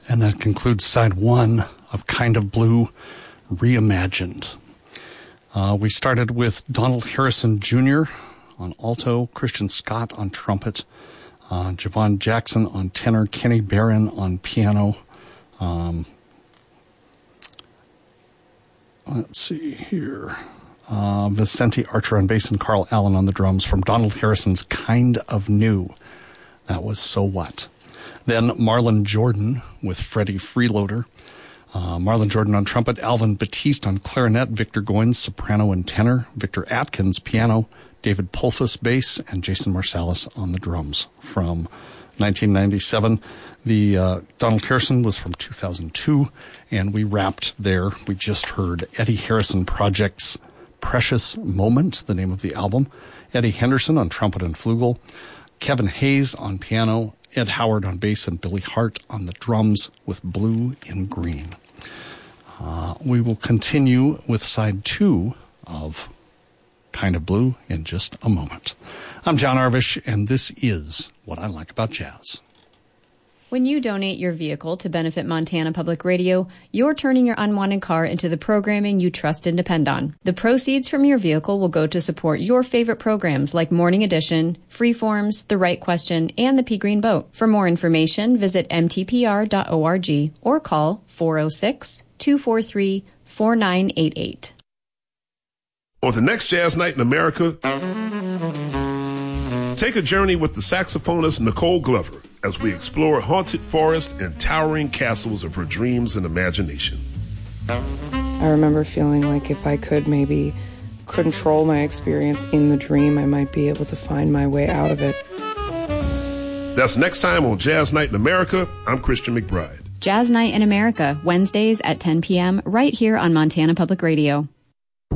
And that concludes side one of Kind of Blue Reimagined. We started with Donald Harrison Jr. on alto, Christian Scott on trumpet, Javon Jackson on tenor, Kenny Barron on piano. Let's see here. Vicente Archer on bass and Carl Allen on the drums from Donald Harrison's Kind of New. That was So What. Then Marlon Jordan with Freddie Freeloader. Marlon Jordan on trumpet, Alvin Batiste on clarinet, Victor Goins, soprano and tenor, Victor Atkins, piano, David Pulfus, bass, and Jason Marsalis on the drums from 1997. The Donald Harrison was from 2002, and we wrapped there. We just heard Eddie Harrison Project's Precious Moment, the name of the album, Eddie Henderson on trumpet and flugel, Kevin Hayes on piano, Ed Howard on bass, and Billy Hart on the drums with Blue in Green. We will continue with side two of Kind of Blue in just a moment. I'm John Arvish, and this is What I Like About Jazz. When you donate your vehicle to benefit Montana Public Radio, you're turning your unwanted car into the programming you trust and depend on. The proceeds from your vehicle will go to support your favorite programs like Morning Edition, Freeforms, The Right Question, and the Pea Green Boat. For more information, visit mtpr.org or call 406-243-4988. On the next Jazz Night in America, take a journey with the saxophonist Nicole Glover as we explore haunted forests and towering castles of her dreams and imagination. I remember feeling like if I could maybe control my experience in the dream, I might be able to find my way out of it. That's next time on Jazz Night in America. I'm Christian McBride. Jazz Night in America, Wednesdays at 10 p.m. right here on Montana Public Radio.